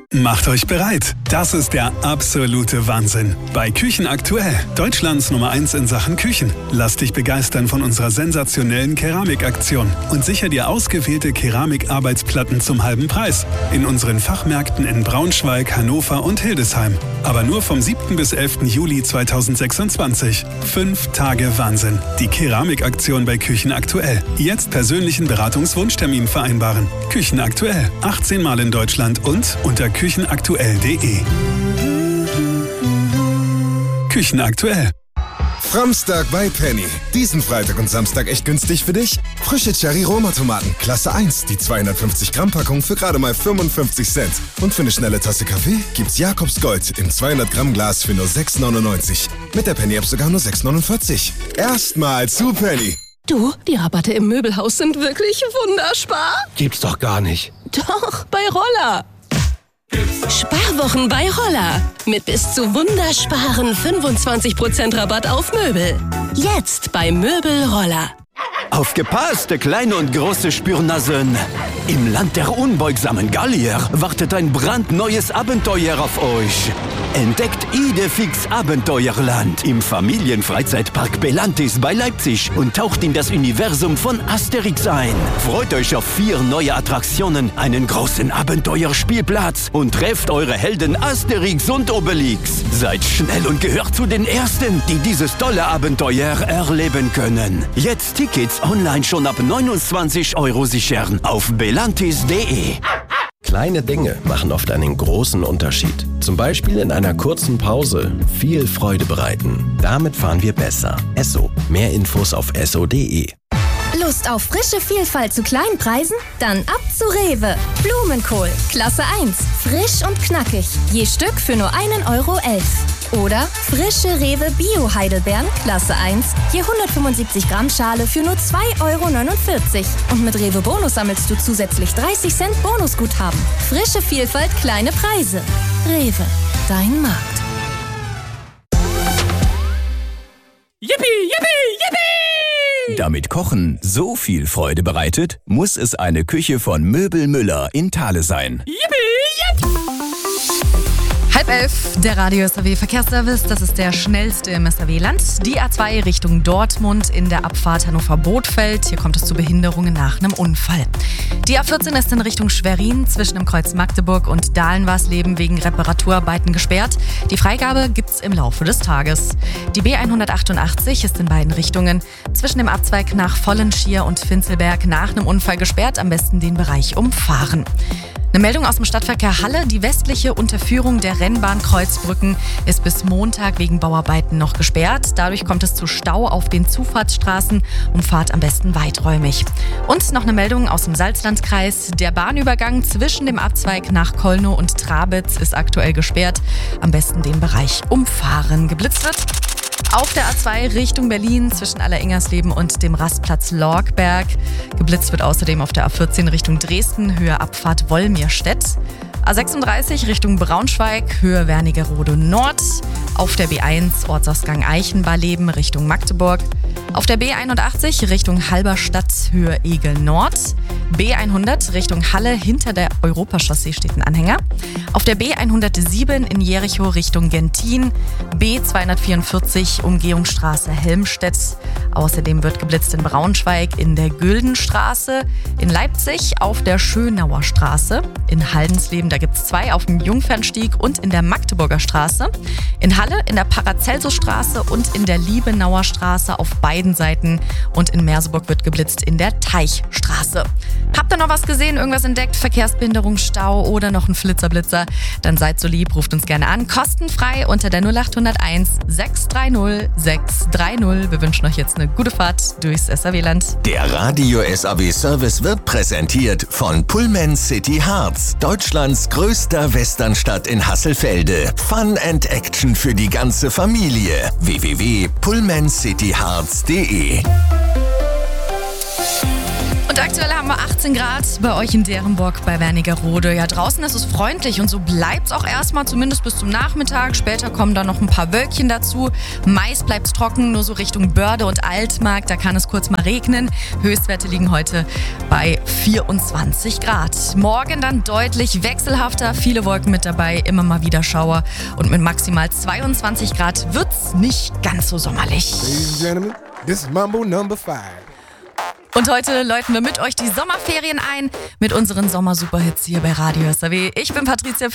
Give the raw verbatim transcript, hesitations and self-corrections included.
Macht euch bereit. Das ist der absolute Wahnsinn. Bei Küchen aktuell. Deutschlands Nummer eins in Sachen Küchen. Lass dich begeistern von unserer sensationellen Keramikaktion und sicher dir ausgewählte Keramikarbeitsplatten zum halben Preis. In unseren Fachmärkten in Braunschweig, Hannover und Hildesheim. Aber nur vom siebten bis elften Juli zweitausendsechsundzwanzig. Fünf Tage Wahnsinn. Die Keramikaktion bei Küchen aktuell. Jetzt persönlichen Beratungswunschtermin vereinbaren. Küchen aktuell. achtzehn Mal in Deutschland und unter küchenaktuell punkt de. Küchen aktuell. Framstag bei Penny. Diesen Freitag und Samstag echt günstig für dich? Frische Cherry-Roma-Tomaten, Klasse eins, die zweihundertfünfzig Gramm Packung für gerade mal fünfundfünfzig Cent. Und für eine schnelle Tasse Kaffee gibt's Jakobs Gold im zweihundert Gramm Glas für nur sechs neunundneunzig. Mit der Penny-App sogar nur sechs neunundvierzig. Erstmal zu Penny. Du, die Rabatte im Möbelhaus sind wirklich wunderspar. Gibt's doch gar nicht. Doch, bei Roller. Sparwochen bei Roller. Mit bis zu wundersparen fünfundzwanzig Prozent Rabatt auf Möbel. Jetzt bei Möbel Roller. Aufgepasst, kleine und große Spürnasen. Im Land der unbeugsamen Gallier wartet ein brandneues Abenteuer auf euch. Entdeckt Idefix Abenteuerland im Familienfreizeitpark Belantis bei Leipzig und taucht in das Universum von Asterix ein. Freut euch auf vier neue Attraktionen, einen großen Abenteuerspielplatz und trefft eure Helden Asterix und Obelix. Seid schnell und gehört zu den Ersten, die dieses tolle Abenteuer erleben können. Jetzt Tickets online schon ab neunundzwanzig Euro sichern auf belantis punkt de. Kleine Dinge machen oft einen großen Unterschied. Zum Beispiel in einer kurzen Pause viel Freude bereiten. Damit fahren wir besser. Esso. Mehr Infos auf esso punkt de. Lust auf frische Vielfalt zu kleinen Preisen? Dann ab zu Rewe. Blumenkohl, Klasse eins. Frisch und knackig. Je Stück für nur einen Euro elf. Oder frische Rewe Bio-Heidelbeeren, Klasse eins. Je hundertfünfundsiebzig Gramm Schale für nur zwei Euro neunundvierzig. Und mit Rewe Bonus sammelst du zusätzlich dreißig Cent Bonusguthaben. Frische Vielfalt, kleine Preise. Rewe, dein Markt. Yippie, yippie, yippie! Damit Kochen so viel Freude bereitet, muss es eine Küche von Möbel Müller in Thale sein. Yippie, yippie! Halb elf, der Radio S A W Verkehrsservice, das ist der schnellste im S A W-Land. Die A zwei Richtung Dortmund in der Abfahrt Hannover-Bothfeld. Hier kommt es zu Behinderungen nach einem Unfall. Die A vierzehn ist in Richtung Schwerin zwischen dem Kreuz Magdeburg und Dahlenwarsleben wegen Reparaturarbeiten gesperrt. Die Freigabe gibt's im Laufe des Tages. Die B hundertachtundachtzig ist in beiden Richtungen zwischen dem Abzweig nach Vollenschier und Finzelberg nach einem Unfall gesperrt. Am besten den Bereich umfahren. Eine Meldung aus dem Stadtverkehr Halle. Die westliche Unterführung der Rennbahn Kreuzbrücken ist bis Montag wegen Bauarbeiten noch gesperrt. Dadurch kommt es zu Stau auf den Zufahrtsstraßen. Umfahrt am besten weiträumig. Und noch eine Meldung aus dem Salzlandkreis. Der Bahnübergang zwischen dem Abzweig nach Kolnow und Trabitz ist aktuell gesperrt. Am besten den Bereich umfahren. Geblitzt wird auf der A zwei Richtung Berlin zwischen Allerengersleben und dem Rastplatz Lorgberg. Geblitzt wird außerdem auf der A vierzehn Richtung Dresden, Höhe Abfahrt Wollmirstedt. A sechsunddreißig Richtung Braunschweig, Höhe Wernigerode Nord. Auf der B eins Ortsausgang Eichenbarleben Richtung Magdeburg. Auf der B einundachtzig Richtung Halberstadt, Höhe Egel Nord. B hundert Richtung Halle, hinter der Europachaussee steht ein Anhänger. Auf der B hundertsieben in Jericho Richtung Gentin. B zweihundertvierundvierzig Umgehungsstraße Helmstedt. Außerdem wird geblitzt in Braunschweig in der Güldenstraße. In Leipzig auf der Schönauer Straße. In Haldensleben, da gibt es zwei auf dem Jungfernstieg und in der Magdeburger Straße. In Halle in der Paracelsusstraße und in der Liebenauer Straße auf beiden Seiten. Und in Merseburg wird geblitzt in der Teichstraße. Habt ihr noch was gesehen, irgendwas entdeckt? Verkehrsbehinderung, Stau oder noch ein Flitzerblitzer? Dann seid so lieb, ruft uns gerne an. Kostenfrei unter der null acht null eins sechs drei null sechs drei null. Wir wünschen euch jetzt eine gute Fahrt durchs S A W-Land. Der Radio S A W-Service wird präsentiert von Pullman City Harz, Deutschlands größter Westernstadt in Hasselfelde. Fun and Action für die ganze Familie. w w w punkt pullman city harz punkt de Und aktuell haben wir achtzehn Grad bei euch in Derenburg bei Wernigerode. Ja, draußen ist es freundlich und so bleibt es auch erstmal, zumindest bis zum Nachmittag. Später kommen dann noch ein paar Wölkchen dazu. Meist bleibt es trocken, nur so Richtung Börde und Altmark. Da kann es kurz mal regnen. Höchstwerte liegen heute bei vierundzwanzig Grad. Morgen dann deutlich wechselhafter, viele Wolken mit dabei, immer mal wieder Schauer. Und mit maximal zweiundzwanzig Grad wird's nicht ganz so sommerlich. Ladies and Gentlemen, this is Mambo Number five. Und heute läuten wir mit euch die Sommerferien ein mit unseren Sommer-Superhits hier bei Radio S R W. Ich bin Patricia